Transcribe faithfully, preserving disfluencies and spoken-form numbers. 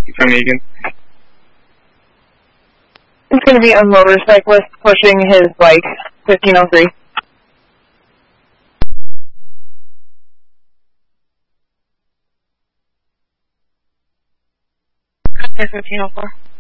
From Egan. It's going to be a motorcyclist pushing his bike, fifteen oh three. Okay, fifteen oh four.